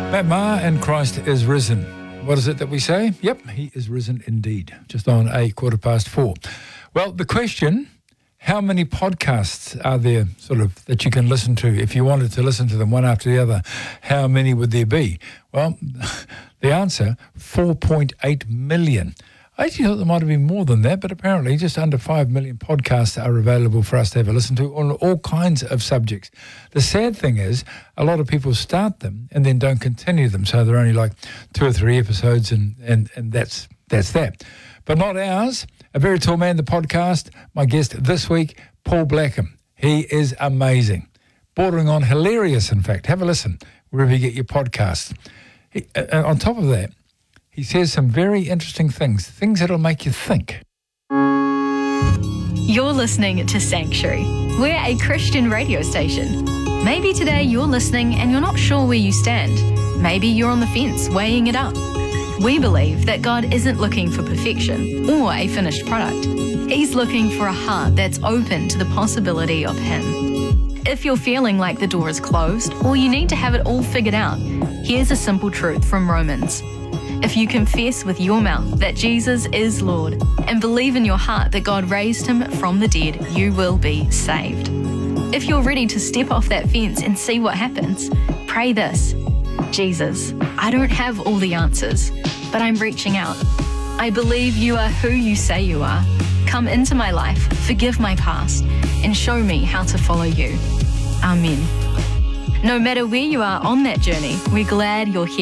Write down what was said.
Matt Maher, and Christ is risen. What is it that we say? Yep, he is risen indeed. Just on 4:15. Well, the question, how many podcasts are there that you can listen to? If you wanted to listen to them one after the other, how many would there be? Well, the answer, 4.8 million. I actually thought there might have been more than that, but apparently just under 5 million podcasts are available for us to have a listen to on all kinds of subjects. The sad thing is, a lot of people start them and then don't continue them, so they're only like 2 or 3 episodes and that's that. But not ours. A Very Tall Man, the podcast, my guest this week, Paul Blackham. He is amazing. Bordering on hilarious, in fact. Have a listen wherever you get your podcasts. On top of that, he says some very interesting things that'll make you think. You're listening to Sanctuary. We're a Christian radio station. Maybe today you're listening and you're not sure where you stand. Maybe you're on the fence, weighing it up. We believe that God isn't looking for perfection or a finished product. He's looking for a heart that's open to the possibility of Him. If you're feeling like the door is closed or you need to have it all figured out, here's a simple truth from Romans. If you confess with your mouth that Jesus is Lord and believe in your heart that God raised Him from the dead, you will be saved. If you're ready to step off that fence and see what happens, pray this. Jesus, I don't have all the answers, but I'm reaching out. I believe you are who you say you are. Come into my life, forgive my past, and show me how to follow you. Amen. No matter where you are on that journey, we're glad you're here.